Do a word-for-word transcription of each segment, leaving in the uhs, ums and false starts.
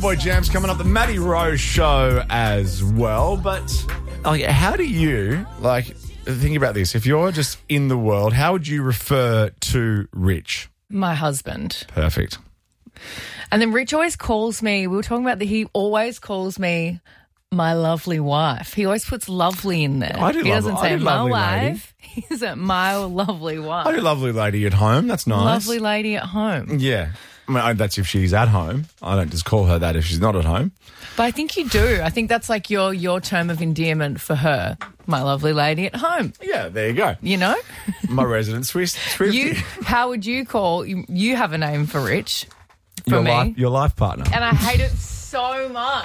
Boy Jams coming up, the Matty Rose Show as well. But like, how do you, like, think about this. If you're just in the world, how would you refer to Rich? My husband. Perfect. And then Rich always calls me, we were talking about that, he always calls me my lovely wife. He always puts lovely in there. I do he love- doesn't I say do my lovely lady. wife. He says my lovely wife. I do lovely lady at home. That's nice. Lovely lady at home. Yeah. I mean, I, that's if she's at home. I don't just call her that if she's not at home. But I think you do. I think that's like your your term of endearment for her. My lovely lady at home. Yeah, there you go. You know? My resident Swiss Swiftie. You, how would you call, you, you have a name for Rich, for your me. life, your life partner. And I hate it so much.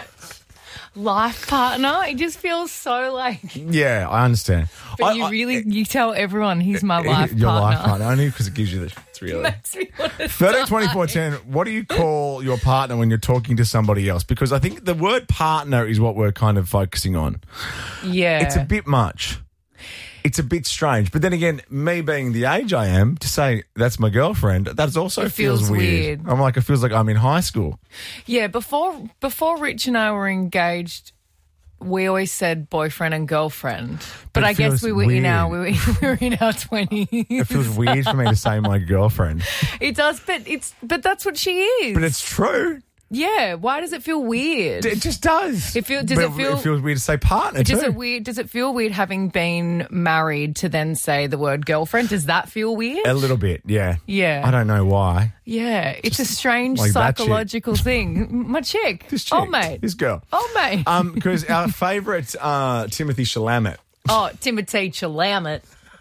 Life partner, it just feels so like. Yeah, I understand. But I, you I- really, you tell everyone he's my life your partner. life partner, only because it gives you the shits, really. Makes me want to thirteen die. twenty-four ten, what do you call your partner when you're talking to somebody else? Because I think the word partner is what we're kind of focusing on. Yeah. It's a bit much. It's a bit strange. But then again, me being the age I am, to say that's my girlfriend, that also It feels, feels weird. weird. I'm like, it feels like I'm in high school. Yeah, before before Rich and I were engaged, we always said boyfriend and girlfriend. But, But it I guess feels we were in our we weird. were, we were in our twenties. It feels weird for me to say my girlfriend. It does, but it's but that's what she is. But it's true. Yeah, why does it feel weird? It just does. It feel- does But it feel- It feels weird to say partner, Does too. it weird? Does it feel weird having been married to then say the word girlfriend? Does that feel weird? A little bit, yeah. Yeah. I don't know why. Yeah, it's a strange like that chick. psychological thing. My chick. This chick, Oh, mate. This girl. Oh, mate. Um, because our favourite uh, Timothy Chalamet. oh, Timothy Chalamet.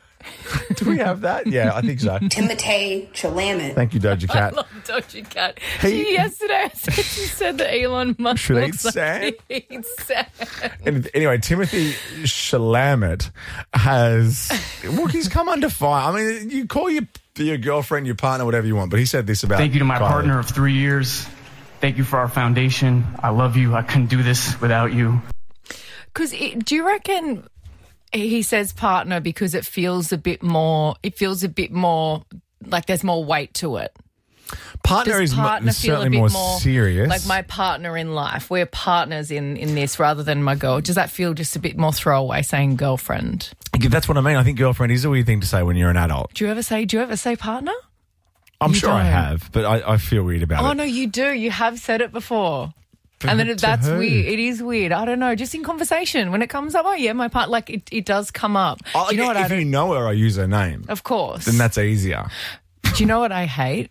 Do we have that? Yeah, I think so. Timothy Chalamet. Thank you, Doja I Cat. love Doja Cat. He- She, yesterday I said, she said that Elon Musk Should eat looks like sand? he eats sand. And anyway, Timothy Chalamet has, well, he's come under fire. I mean, you call your your girlfriend, your partner, whatever you want, but he said this about Thank you to my Kylie. partner of three years. Thank you for our foundation. I love you. I couldn't do this without you. Because do you reckon he says partner because it feels a bit more, it feels a bit more like there's more weight to it? Partner Does is, mo- partner is feel a certainly bit more, more serious. like my partner in life? We're partners in, in this rather than my girl. Does that feel just a bit more throwaway saying girlfriend? That's what I mean. I think girlfriend is a weird thing to say when you're an adult. Do you ever say, do you ever say partner? I'm You sure I don't. have, but I, I feel weird about Oh, it. no, you do. You have said it before. But and then to it, that's who? weird. It is weird. I don't know. Just in conversation, when it comes up, oh, yeah, my part, like, it, it does come up. Oh, Do you know like, what I if you don't? know her, I use her name. Of course. Then that's easier. Do you know what I hate?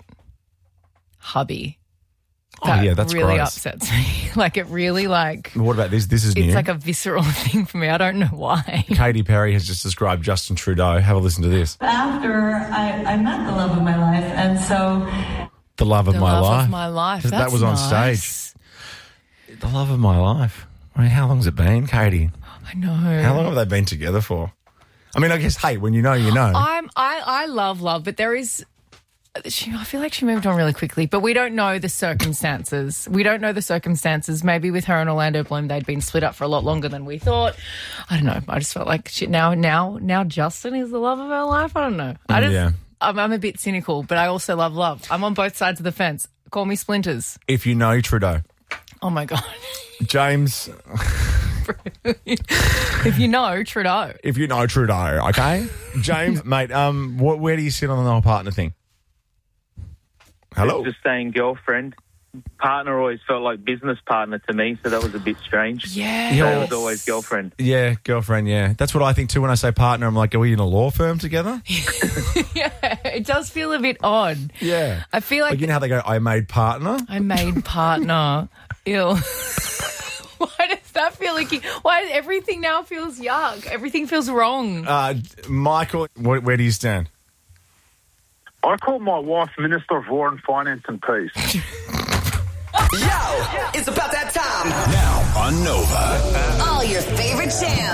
Hubby. Oh, That yeah, that's really gross. upsets me. Like, it really, like, What about this? This is it's new. like a visceral thing for me. I don't know why. Katy Perry has just described Justin Trudeau. Have a listen to this. After I, I met the love of my life, and so The love of The my love life. of my life. That That's was on nice. stage. The love of my life. I mean, how long's it been, Katie? I know. How long have they been together for? I mean, I guess, hey, when you know, you know. I'm, I, I love love, but there is. She, I feel like she moved on really quickly, but we don't know the circumstances. We don't know the circumstances. Maybe with her and Orlando Bloom, they'd been split up for a lot longer than we thought. I don't know. I just felt like shit. Now, now, now, Justin is the love of her life. I don't know. I just, Yeah. I'm, I'm a bit cynical, but I also love love. I'm on both sides of the fence. Call me Splinters. If you know Trudeau. Oh my god. James, If you know Trudeau. if you know Trudeau, okay? James, mate, um, what, where do you sit on the whole partner thing? Hello? Just saying girlfriend. Partner always felt like business partner to me, so that was a bit strange. Yeah. So it was always girlfriend. Yeah, girlfriend, yeah. That's what I think too when I say partner. I'm like, are we in a law firm together? Yeah, it does feel a bit odd. Yeah. I feel like Like, you know how they go, I made partner? I made partner. Ew. Why does that feel like you, why everything now feels yuck? Everything feels wrong. Uh, Michael, where, where do you stand? I call my wife Minister of War and Finance and Peace. Yo, it's about that time. Now on Nova. All your favorite jams.